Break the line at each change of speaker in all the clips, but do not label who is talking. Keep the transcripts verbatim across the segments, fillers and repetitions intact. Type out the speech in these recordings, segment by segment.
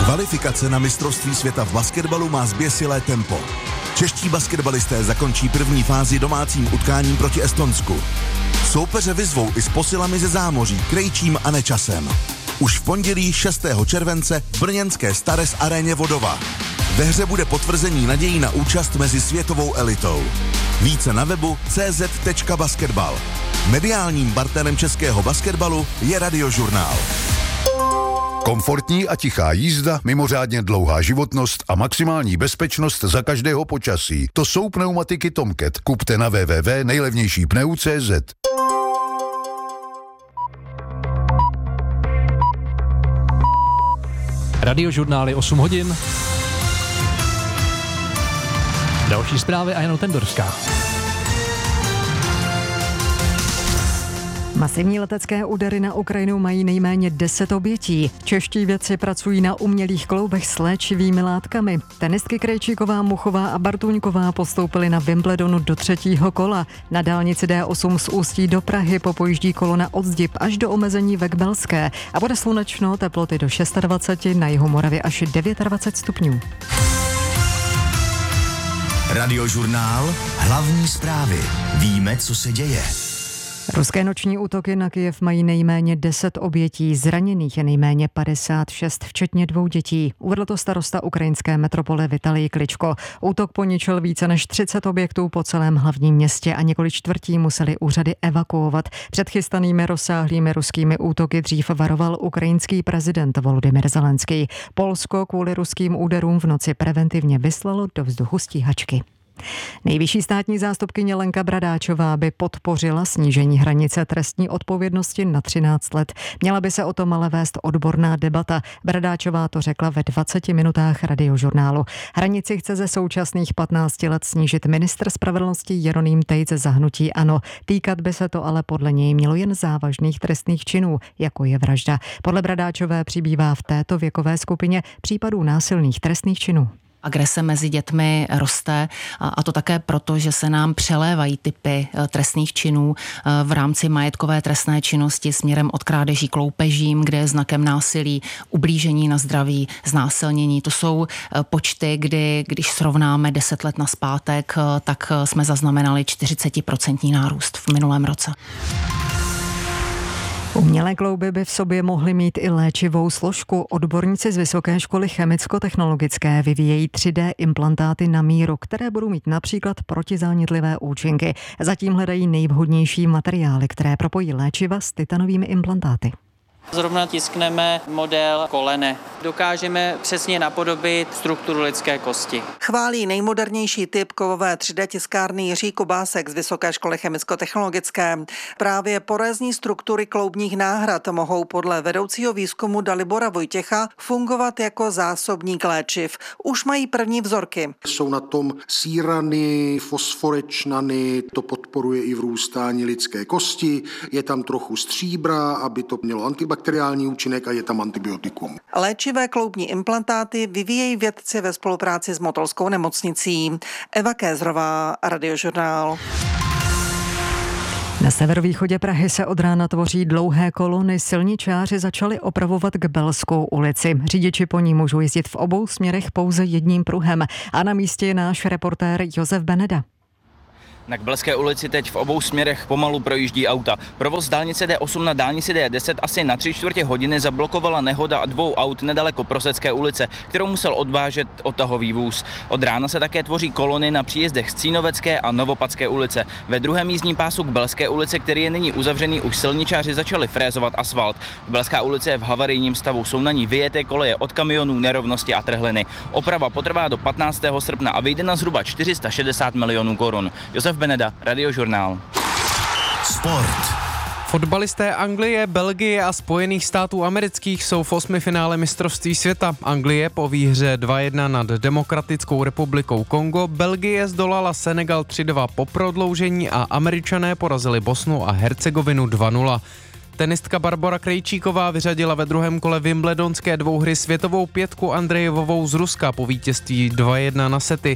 Kvalifikace na mistrovství světa v basketbalu má zběsilé tempo. Čeští basketbalisté zakončí první fázi domácím utkáním proti Estonsku. Soupeře vyzvou i s posilami ze zámoří, Krejčím a Nečasem. Už v pondělí šestého července v brněnské Stares aréně Vodova. Ve hře bude potvrzení nadějí na účast mezi světovou elitou. Více na webu c z tečka basketbal. Mediálním partnerem českého basketbalu je Radiožurnál.
Komfortní a tichá jízda, mimořádně dlouhá životnost a maximální bezpečnost za každého počasí. To jsou pneumatiky Tomcat. Kupte na w w w tečka nejlevnější pneu tečka c z.
Radiožurnály osm hodin. Další zprávy a Jana Tendorská.
Masivní letecké údery na Ukrajinu mají nejméně deset obětí. Čeští vědci pracují na umělých kloubech s léčivými látkami. Tenistky Krejčíková, Muchová a Bartůňková postoupily na Wimbledonu do třetího kola. Na dálnici D osm z Ústí do Prahy popojíždí kolona od Zdib až do omezení ve Kbelské a bude slunečno, teploty do dvacet šest, na jihu Moravy až dvacet devět stupňů.
Radiožurnál, hlavní zprávy. Víme, co se děje.
Ruské noční útoky na Kyjev mají nejméně deset obětí, zraněných je nejméně padesát šest, včetně dvou dětí. Uvedl to starosta ukrajinské metropole Vitalij Kličko. Útok poničil více než třicet objektů po celém hlavním městě a několik čtvrtí museli úřady evakuovat. Před chystanými rozsáhlými ruskými útoky dřív varoval ukrajinský prezident Volodymyr Zelenský. Polsko kvůli ruským úderům v noci preventivně vyslalo do vzduchu stíhačky. Nejvyšší státní zástupkyně Lenka Bradáčová by podpořila snížení hranice trestní odpovědnosti na třináct let. Měla by se o tom ale vést odborná debata. Bradáčová to řekla ve dvaceti minutách Radiožurnálu. Hranici chce ze současných patnácti let snížit ministr spravedlnosti Jeroným Tejc za hnutí ANO. Týkat by se to ale podle něj mělo jen závažných trestných činů, jako je vražda. Podle Bradáčové přibývá v této věkové skupině případů násilných trestných činů.
Agrese mezi dětmi roste a to také proto, že se nám přelévají typy trestných činů v rámci majetkové trestné činnosti směrem od krádeží k loupežím, kde je znakem násilí, ublížení na zdraví, znásilnění. To jsou počty, kdy, když srovnáme deset let nazpátek, tak jsme zaznamenali čtyřicet procent nárůst v minulém roce.
Umělé klouby by v sobě mohly mít i léčivou složku. Odborníci z Vysoké školy chemicko-technologické vyvíjejí tři dé implantáty na míru, které budou mít například protizánětlivé účinky. Zatím hledají nejvhodnější materiály, které propojí léčiva s titanovými implantáty.
Zrovna tiskneme model kolene. Dokážeme přesně napodobit strukturu lidské kosti.
Chválí nejmodernější typ kovové tři dé tiskárny Jiří Kubásek z Vysoké školy chemicko-technologické. Právě porézní struktury kloubních náhrad mohou podle vedoucího výzkumu Dalibora Vojtěcha fungovat jako zásobník léčiv. Už mají první vzorky.
Jsou na tom sírany, fosforečnany, to podporuje i vrůstání lidské kosti, je tam trochu stříbra, aby to mělo antibakteriální bakteriální účinek a je tam antibiotikum.
Léčivé kloubní implantáty vyvíjejí vědci ve spolupráci s Motolskou nemocnicí. Eva Kézrová, Radiožurnál.
Na severovýchodě Prahy se od rána tvoří dlouhé kolony. Silničáři začali opravovat Kbelskou ulici. Řidiči po ní můžou jezdit v obou směrech pouze jedním pruhem. A na místě je náš reportér Josef Beneda.
Na Kbelské ulici teď v obou směrech pomalu projíždí auta. Provoz dálnice D osm na dálnici D deset asi na tři čtvrtě hodiny zablokovala nehoda dvou aut nedaleko Prosecké ulice, kterou musel odvážet odtahový vůz. Od rána se také tvoří kolony na příjezdech z Cínovecké a Novopadské ulice. Ve druhém jízdním pásu Kbelské ulice, který je nyní uzavřený, už silničáři začali frézovat asfalt. Kbelská ulice je v havarijním stavu, jsou na ní vyjeté koleje od kamionů, nerovnosti a trhliny. Oprava potrvá do patnáctého srpna a vyjde na zhruba čtyři sta šedesát milionů korun. Josef Beneda, Radiožurnál.
Sport.
Fotbalisté Anglie, Belgie a Spojených států amerických jsou v osmifinále mistrovství světa. Anglie po výhře dva jedna nad Demokratickou republikou Kongo, Belgie zdolala Senegal tři dva po prodloužení a Američané porazili Bosnu a Hercegovinu dva nula. Tenistka Barbora Krejčíková vyřadila ve druhém kole wimbledonské dvouhry světovou pětku Andrejevovou z Ruska po vítězství dva jedna na sety.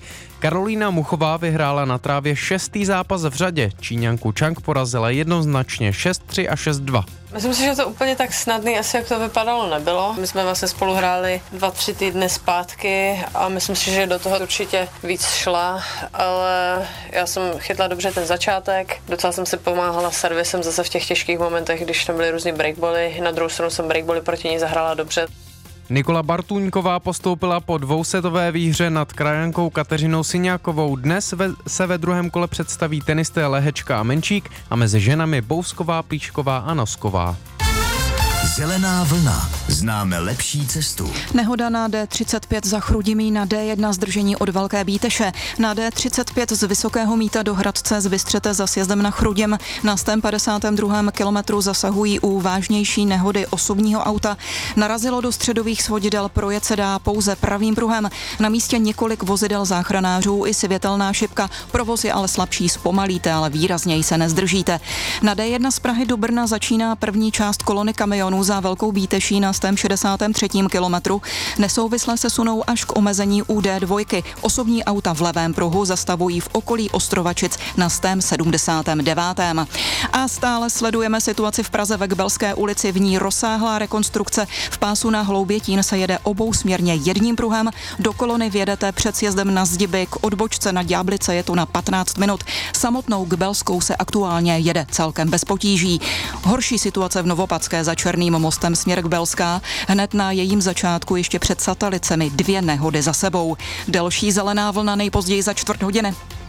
Karolína Muchová vyhrála na trávě šestý zápas v řadě. Číňanku Chang porazila jednoznačně šest tři a šest dva.
Myslím si, že to úplně tak snadný asi, jak to vypadalo, nebylo. My jsme vlastně spolu hráli dva, tři týdny zpátky a myslím si, že do toho určitě víc šla, ale já jsem chytla dobře ten začátek, docela jsem si pomáhala servisem zase v těch těžkých momentech, když tam byly různý breakbally, na druhou stranu jsem breakbally proti ní zahrála dobře.
Nikola Bartůňková postoupila po dvousetové výhře nad krajankou Kateřinou Syňákovou. Dnes ve, se ve druhém kole představí tenisté Lehečka a Menčík a mezi ženami Bousková, Plíšková a Nosková.
Zelená vlna. Známe lepší cestu.
Nehoda na D třicet pět za Chrudimí, na D jedna zdržení od Velké Bíteše, na D třicet pět z Vysokého Mýta do Hradce z Bystřete za sjezdem na Chrudim. Na sto padesátém druhém kilometru zasahují u vážnější nehody osobního auta. Narazilo do středových svodidel, projet se dá pouze pravým pruhem. Na místě několik vozidel záchranářů i světelná šipka. Provoz je ale slabší, zpomalíte, ale výrazněji se nezdržíte. Na D jedna z Prahy do Brna začíná první část kolony kamionů za Velkou Bíteší na sto šedesátém třetím kilometru. Nesouvisle se sunou až k omezení u D dva. Osobní auta v levém pruhu zastavují v okolí Ostrovačic na sto sedmdesátém devátém A stále sledujeme situaci v Praze ve Kbelské ulici, v ní rozsáhlá rekonstrukce. V pásu na Hloubětín se jede obousměrně jedním pruhem. Do kolony vjedete před sjezdem na Zdiby, k odbočce na Ďáblice je to na patnáct minut. Samotnou Kbelskou se aktuálně jede celkem bez potíží. Horší situace v Novopadské za Černým mostem směr Kbelská. Hned na jejím začátku ještě před Satalicemi dvě nehody za sebou. Delší zelená vlna nejpozději za čtvrt hodiny.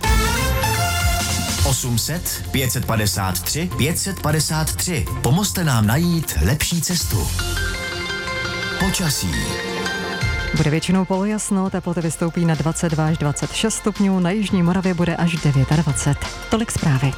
osm set, pět set padesát tři, pět set padesát tři. Pomozte nám najít lepší cestu. Počasí.
Bude většinou polojasno, teploty vystoupí na dvacet dva až dvacet šest stupňů, na jižní Moravě bude až dvacet devět. Tolik zprávy.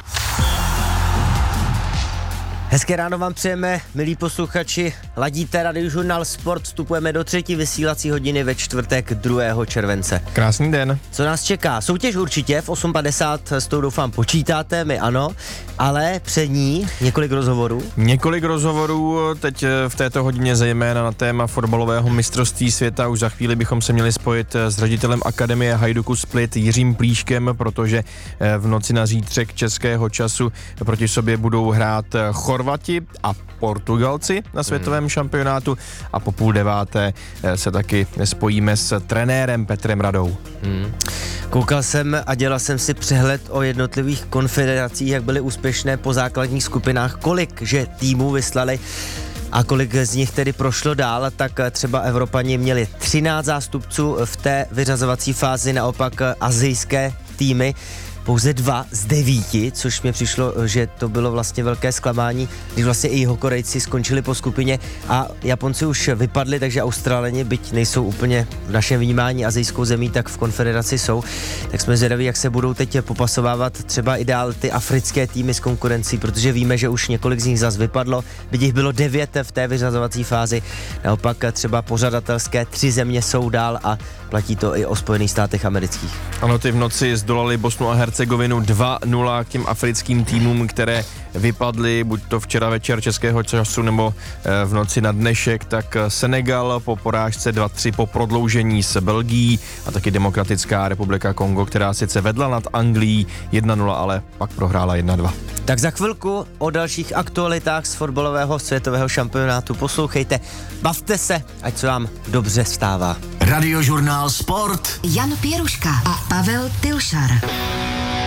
Hezké ráno vám přejeme, milí posluchači. Ladíte Radiožurnál Sport, vstupujeme do třetí vysílací hodiny ve čtvrtek druhého července.
Krásný den.
Co nás čeká? Soutěž určitě, v osm padesát s tou doufám počítáte, my ano, ale před ní několik rozhovorů.
Několik rozhovorů, teď v této hodině zejména na téma fotbalového mistrovství světa. Už za chvíli bychom se měli spojit s ředitelem Akademie Hajduku Split Jiřím Plíškem, protože v noci na zítřek českého času proti sobě budou hrát Chorvati a Portugalci na světovém hmm. šampionátu a po půl deváté se taky spojíme s trenérem Petrem Radou.
Hmm. Koukal jsem a dělal jsem si přehled o jednotlivých konfederacích, jak byly úspěšné po základních skupinách, kolik že týmů vyslali a kolik z nich tedy prošlo dál, tak třeba Evropani měli třináct zástupců v té vyřazovací fázi, naopak asijské týmy pouze dva z devíti, což mi přišlo, že to bylo vlastně velké zklamání, když vlastně i Jihokorejci skončili po skupině a Japonci už vypadli, takže Australani, byť nejsou úplně v našem vnímání asijskou zemí, tak v konfederaci jsou. Tak jsme zvědaví, jak se budou teď popasovávat třeba i dál ty africké týmy s konkurencí, protože víme, že už několik z nich zas vypadlo, byť jich bylo devět v té vyřazovací fázi. Naopak třeba pořadatelské tři země jsou dál a platí to i o Spojených státech amerických.
Ano, ty v noci zdolali Bosnu a Hercegovinu dva nula k těm africkým týmům, které vypadly, buď to včera večer českého času, nebo v noci na dnešek, tak Senegal po porážce dva tři po prodloužení s Belgií a taky Demokratická republika Kongo, která sice vedla nad Anglií jedna nula, ale pak prohrála jedna dva.
Tak za chvilku o dalších aktualitách z fotbalového světového šampionátu poslouchejte, bavte se, ať se vám dobře stává.
Radiožurnál Sport.
Jan Pěruška a Pavel Tilšar.